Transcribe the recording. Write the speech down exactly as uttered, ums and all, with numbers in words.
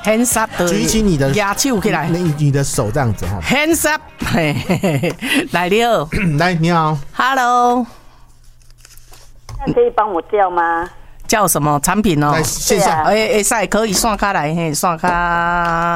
hands up 的， 举起你的牙手起来， 你你的手这样子哈。 hands up， 嘿嘿嘿，来了， 来，你好 ，Hello， 那可以帮我叫吗？ 叫什么产品哦？ 在线下， 哎哎，赛可以刷卡来，嘿，刷卡。